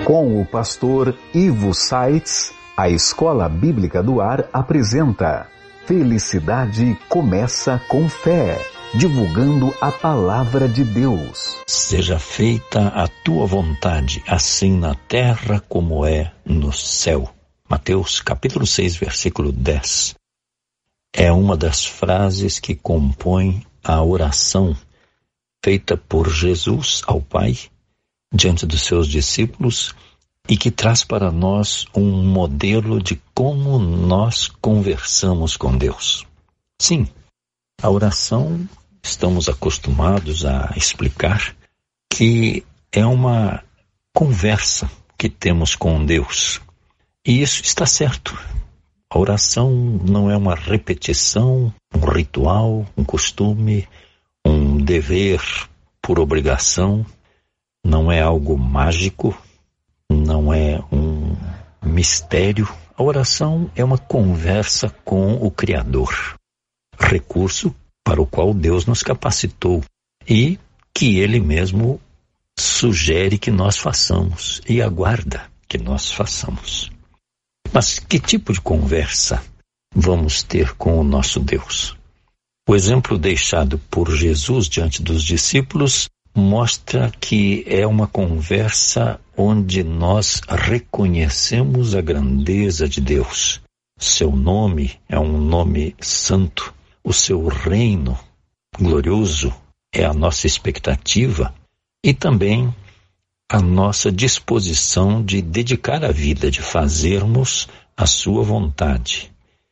Com o pastor Ivo Saitz, a Escola Bíblica do Ar apresenta Felicidade Começa com Fé, divulgando a Palavra de Deus. Seja feita a tua vontade, assim na terra como é no céu. Mateus capítulo 6, versículo 10. É uma das frases que compõem a oração feita por Jesus ao Pai diante dos seus discípulos e que traz para nós um modelo de como nós conversamos com Deus. Sim, a oração, estamos acostumados a explicar que é uma conversa que temos com Deus. E isso está certo. A oração não é uma repetição, um ritual, um costume, um dever por obrigação. Não é algo mágico, não é um mistério. A oração é uma conversa com o Criador, recurso para o qual Deus nos capacitou e que Ele mesmo sugere que nós façamos e aguarda que nós façamos. Mas que tipo de conversa vamos ter com o nosso Deus? O exemplo deixado por Jesus diante dos discípulos mostra que é uma conversa onde nós reconhecemos a grandeza de Deus. Seu nome é um nome santo. O seu reino glorioso é a nossa expectativa e também a nossa disposição de dedicar a vida, de fazermos a sua vontade.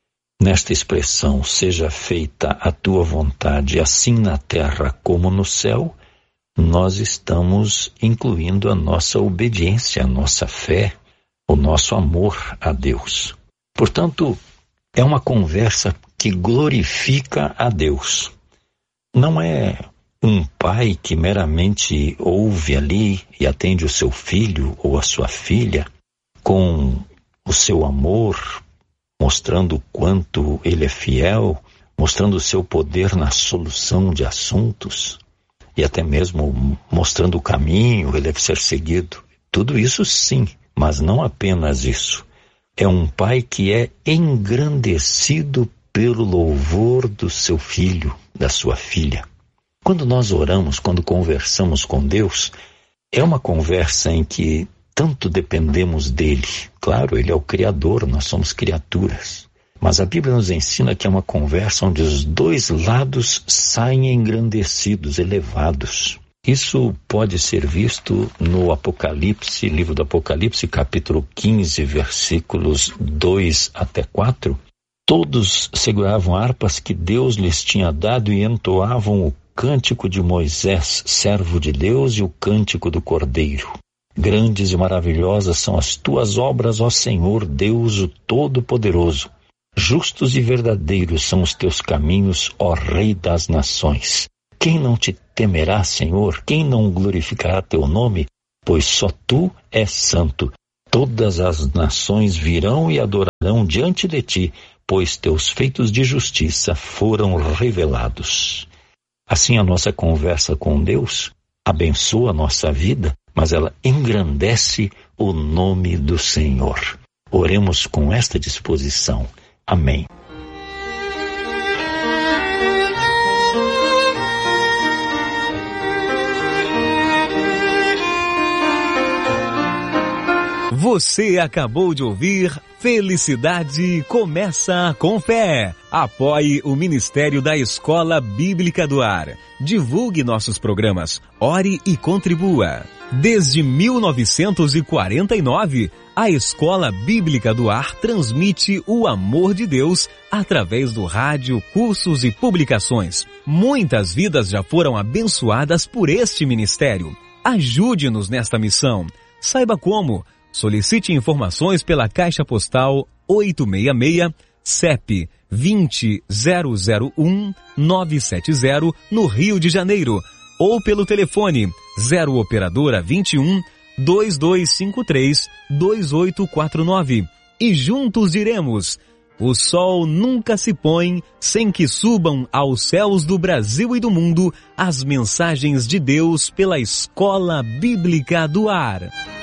Nesta expressão, seja feita a tua vontade, assim na terra como no céu, nós estamos incluindo a nossa obediência, a nossa fé, o nosso amor a Deus. Portanto, é uma conversa que glorifica a Deus. Não é um pai que meramente ouve ali e atende o seu filho ou a sua filha com o seu amor, mostrando o quanto ele é fiel, mostrando o seu poder na solução de assuntos e até mesmo mostrando o caminho que deve ser seguido. Tudo isso sim, mas não apenas isso. É um pai que é engrandecido pelo louvor do seu filho, da sua filha. Quando nós oramos, quando conversamos com Deus, é uma conversa em que tanto dependemos dele. Claro, ele é o Criador, nós somos criaturas. Mas a Bíblia nos ensina que é uma conversa onde os dois lados saem engrandecidos, elevados. Isso pode ser visto no Apocalipse, livro do Apocalipse, capítulo 15, versículos 2 até 4. Todos seguravam harpas que Deus lhes tinha dado e entoavam o cântico de Moisés, servo de Deus, e o cântico do Cordeiro. Grandes e maravilhosas são as tuas obras, ó Senhor, Deus o Todo-Poderoso. Justos e verdadeiros são os teus caminhos, ó Rei das nações. Quem não te temerá, Senhor? Quem não glorificará teu nome? Pois só tu és santo. Todas as nações virão e adorarão diante de ti, pois teus feitos de justiça foram revelados. Assim, a nossa conversa com Deus abençoa a nossa vida, mas ela engrandece o nome do Senhor. Oremos com esta disposição. Amém. Você acabou de ouvir Felicidade Começa com Fé. Apoie o Ministério da Escola Bíblica do Ar. Divulgue nossos programas. Ore e contribua. Desde 1949, a Escola Bíblica do Ar transmite o amor de Deus através do rádio, cursos e publicações. Muitas vidas já foram abençoadas por este ministério. Ajude-nos nesta missão. Saiba como. Solicite informações pela Caixa Postal 866, CEP 20001-970, no Rio de Janeiro, ou pelo telefone 0 operadora 21 2253 2849. E juntos diremos: o sol nunca se põe sem que subam aos céus do Brasil e do mundo as mensagens de Deus pela Escola Bíblica do Ar.